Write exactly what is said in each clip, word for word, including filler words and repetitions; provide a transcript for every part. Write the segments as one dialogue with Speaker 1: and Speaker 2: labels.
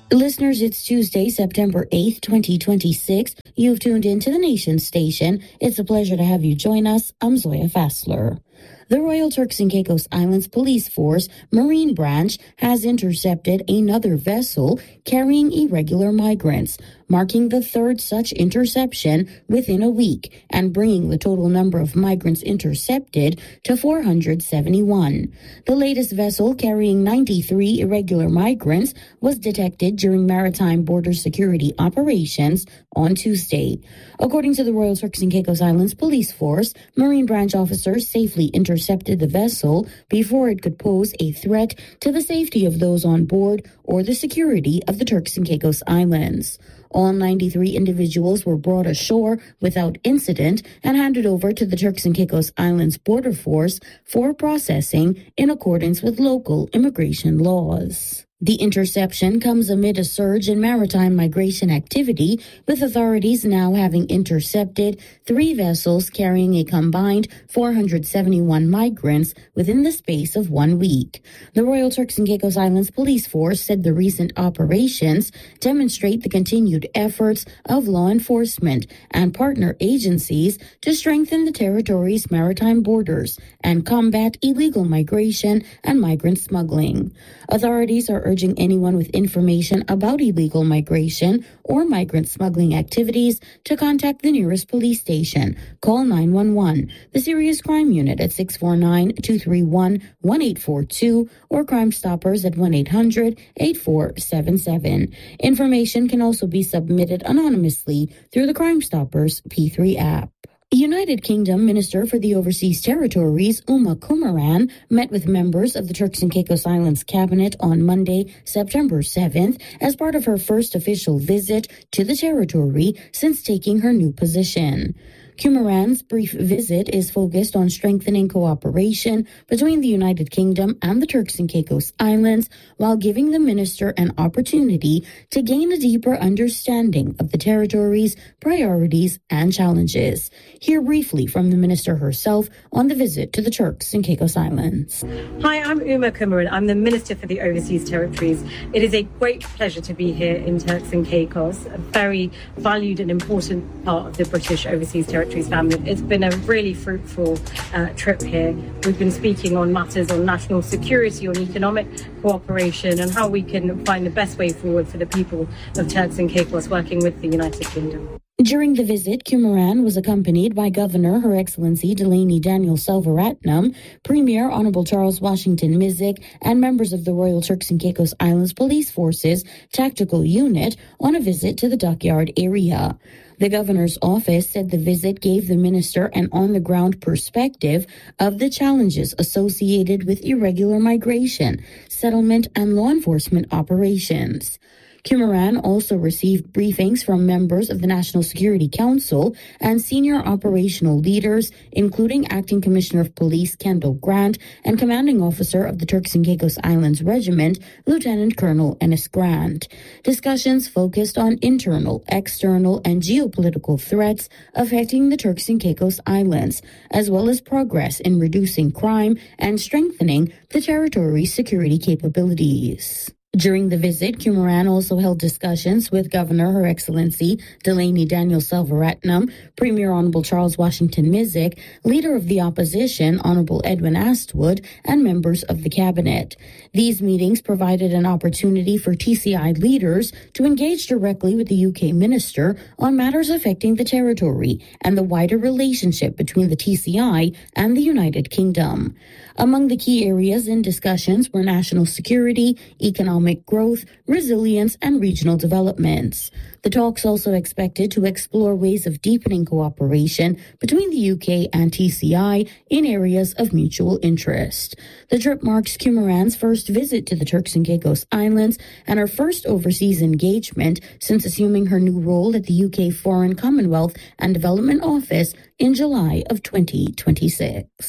Speaker 1: Listeners, it's Tuesday, September eighth, twenty twenty-six. You've tuned in to the Nation Station. It's a pleasure to have you join us. I'm Zoya Fassler. The Royal Turks and Caicos Islands Police Force Marine Branch has intercepted another vessel carrying irregular migrants, marking the third such interception within a week and bringing the total number of migrants intercepted to four hundred seventy-one. The latest vessel carrying ninety-three irregular migrants was detected during maritime border security operations on Tuesday. According to the Royal Turks and Caicos Islands Police Force, Marine Branch officers safely intercepted the vessel before it could pose a threat to the safety of those on board or the security of the Turks and Caicos Islands. All ninety-three individuals were brought ashore without incident and handed over to the Turks and Caicos Islands Border Force for processing in accordance with local immigration laws. The interception comes amid a surge in maritime migration activity, with authorities now having intercepted three vessels carrying a combined four hundred seventy-one migrants within the space of one week. The Royal Turks and Caicos Islands Police Force said the recent operations demonstrate the continued efforts of law enforcement and partner agencies to strengthen the territory's maritime borders and combat illegal migration and migrant smuggling. Authorities are urging anyone with information about illegal migration or migrant smuggling activities to contact the nearest police station. Call nine one one, the Serious Crime Unit at six four nine, two three one, one eight four two, or Crime Stoppers at one eight hundred, eight four seven seven. Information can also be submitted anonymously through the Crime Stoppers P three app. United Kingdom Minister for the Overseas Territories, Uma Kumaran, met with members of the Turks and Caicos Islands Cabinet on Monday, September seventh, as part of her first official visit to the territory since taking her new position. Kumaran's brief visit is focused on strengthening cooperation between the United Kingdom and the Turks and Caicos Islands, while giving the minister an opportunity to gain a deeper understanding of the territory's priorities and challenges. Hear briefly from the minister herself on the visit to the Turks and Caicos Islands.
Speaker 2: Hi, I'm Uma Kumaran. I'm the Minister for the Overseas Territories. It is a great pleasure to be here in Turks and Caicos, a very valued and important part of the British Overseas Territories family. It's been a really fruitful uh, trip here. We've been speaking on matters on national security, on economic cooperation, and how we can find the best way forward for the people of Turks and Caicos working with the United Kingdom.
Speaker 1: During the visit, Kumaran was accompanied by Governor Her Excellency Delaney Daniel Selvaratnam, Premier Honorable Charles Washington Mizik, and members of the Royal Turks and Caicos Islands Police Force's Tactical Unit on a visit to the dockyard area. The governor's office said the visit gave the minister an on-the-ground perspective of the challenges associated with irregular migration, settlement, and law enforcement operations. Kumaran also received briefings from members of the National Security Council and senior operational leaders, including Acting Commissioner of Police Kendall Grant and Commanding Officer of the Turks and Caicos Islands Regiment, Lieutenant Colonel Ennis Grant. Discussions focused on internal, external, and geopolitical threats affecting the Turks and Caicos Islands, as well as progress in reducing crime and strengthening the territory's security capabilities. During the visit, Kumaran also held discussions with Governor Her Excellency Delaney Daniel Selvaratnam, Premier Honorable Charles Washington Mizik, Leader of the Opposition Honorable Edwin Astwood, and members of the Cabinet. These meetings provided an opportunity for T C I leaders to engage directly with the U K Minister on matters affecting the territory and the wider relationship between the T C I and the United Kingdom. Among the key areas in discussions were national security, economic growth, resilience, and regional developments. The talks also expected to explore ways of deepening cooperation between the U K and T C I in areas of mutual interest. The trip marks Kumaran's first visit to the Turks and Caicos Islands and her first overseas engagement since assuming her new role at the U K Foreign, Commonwealth and Development Office in July of twenty twenty-six.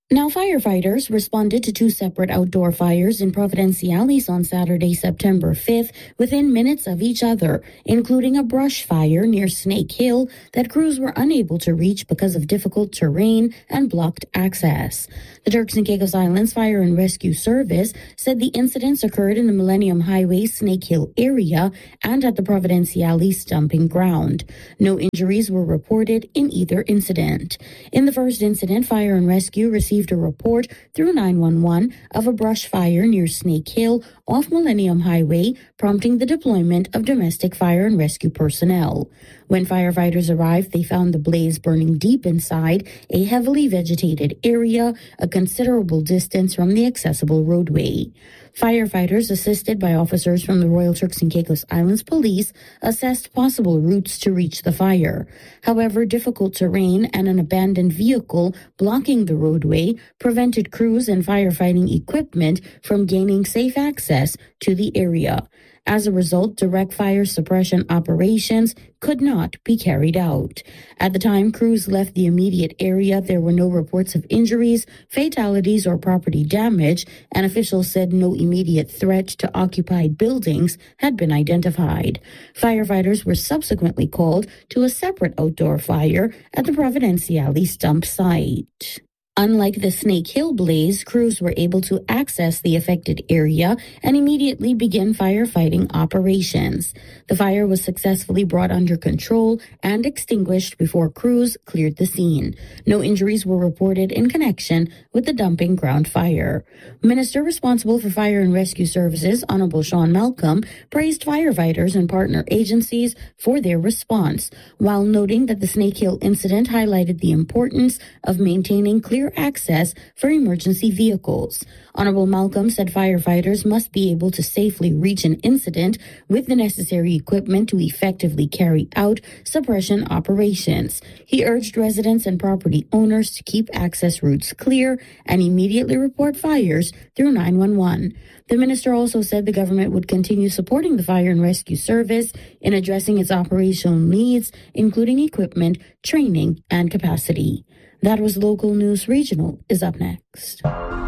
Speaker 1: Now, firefighters responded to two separate outdoor fires in Providenciales on Saturday, September fifth, within minutes of each other, including a brush fire near Snake Hill that crews were unable to reach because of difficult terrain and blocked access. The Turks and Caicos Islands Fire and Rescue Service said the incidents occurred in the Millennium Highway Snake Hill area and at the Providenciales dumping ground. No injuries were reported in either incident. In the first incident, Fire and Rescue received a report through nine one one of a brush fire near Snake Hill off Millennium Highway, prompting the deployment of domestic fire and rescue personnel. When firefighters arrived, they found the blaze burning deep inside a heavily vegetated area, a considerable distance from the accessible roadway. Firefighters, assisted by officers from the Royal Turks and Caicos Islands Police, assessed possible routes to reach the fire. However, difficult terrain and an abandoned vehicle blocking the roadway prevented crews and firefighting equipment from gaining safe access to the area. As a result, direct fire suppression operations could not be carried out. At the time crews left the immediate area, there were no reports of injuries, fatalities, or property damage, and officials said no immediate threat to occupied buildings had been identified. Firefighters were subsequently called to a separate outdoor fire at the Providenciales dump site. Unlike the Snake Hill blaze, crews were able to access the affected area and immediately begin firefighting operations. The fire was successfully brought under control and extinguished before crews cleared the scene. No injuries were reported in connection with the dumping ground fire. Minister responsible for Fire and Rescue Services, Honorable Sean Malcolm, praised firefighters and partner agencies for their response, while noting that the Snake Hill incident highlighted the importance of maintaining clear access for emergency vehicles. Honorable Malcolm said firefighters must be able to safely reach an incident with the necessary equipment to effectively carry out suppression operations. He urged residents and property owners to keep access routes clear and immediately report fires through nine one one. The minister also said the government would continue supporting the Fire and Rescue Service in addressing its operational needs, including equipment, training, and capacity. That was Local News Regional is up next.